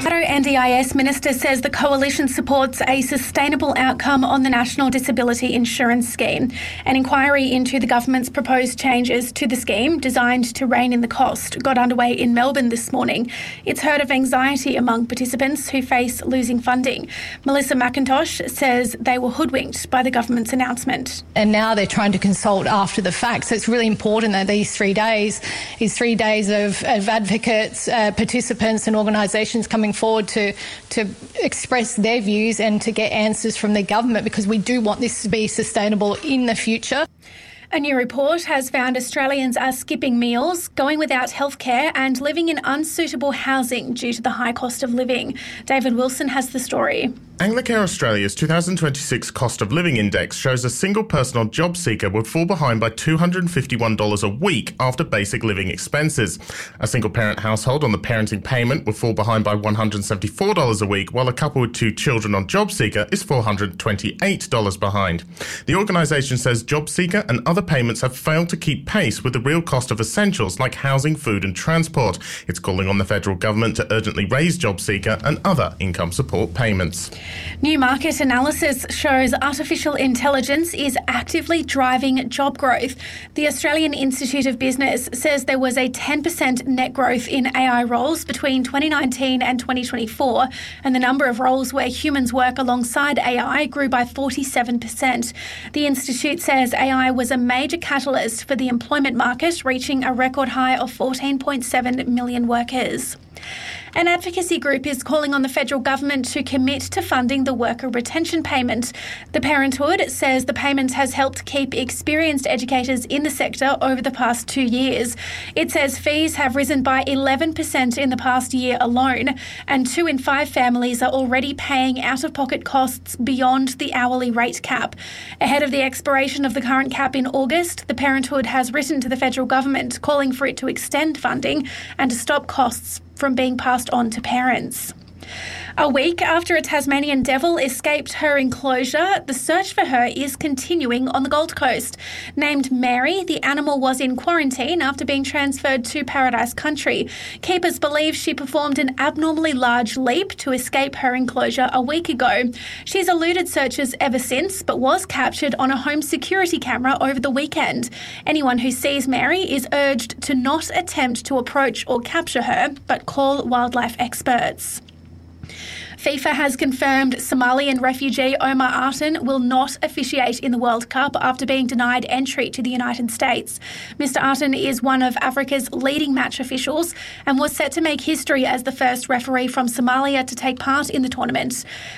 NDIS Minister says the coalition supports a sustainable outcome on the National Disability Insurance Scheme. An inquiry into the government's proposed changes to the scheme, designed to rein in the cost, got underway in Melbourne this morning. It's heard of anxiety among participants who face losing funding. Melissa McIntosh says they were hoodwinked by the government's announcement. And now they're trying to consult after the fact. So it's really important that these 3 days is 3 days of advocates, participants and organisations coming forward to express their views and to get answers from the government, because we do want this to be sustainable in the future. A new report has found Australians are skipping meals, going without healthcare and living in unsuitable housing due to the high cost of living. David Wilson has the story. Anglicare Australia's 2026 Cost of Living Index shows a single person or job seeker would fall behind by $251 a week after basic living expenses. A single parent household on the parenting payment would fall behind by $174 a week, while a couple with 2 children on job seeker is $428 behind. The organisation says job seeker and other payments have failed to keep pace with the real cost of essentials like housing, food and transport. It's calling on the federal government to urgently raise job seeker and other income support payments. New market analysis shows artificial intelligence is actively driving job growth. The Australian Institute of Business says there was a 10% net growth in AI roles between 2019 and 2024, and the number of roles where humans work alongside AI grew by 47%. The Institute says AI was a major catalyst for the employment market, reaching a record high of 14.7 million workers. An advocacy group is calling on the federal government to commit to funding the worker retention payment. The Parenthood says the payment has helped keep experienced educators in the sector over the past 2 years. It says fees have risen by 11% in the past year alone, and 2 in 5 families are already paying out-of-pocket costs beyond the hourly rate cap. Ahead of the expiration of the current cap in August, the Parenthood has written to the federal government calling for it to extend funding and to stop costs from being passed on to parents. A week after a Tasmanian devil escaped her enclosure, the search for her is continuing on the Gold Coast. Named Mary, the animal was in quarantine after being transferred to Paradise Country. Keepers believe she performed an abnormally large leap to escape her enclosure a week ago. She's eluded searchers ever since, but was captured on a home security camera over the weekend. Anyone who sees Mary is urged to not attempt to approach or capture her, but call wildlife experts. FIFA has confirmed Somalian refugee Omar Artan will not officiate in the World Cup after being denied entry to the United States. Mr. Artan is one of Africa's leading match officials and was set to make history as the first referee from Somalia to take part in the tournament.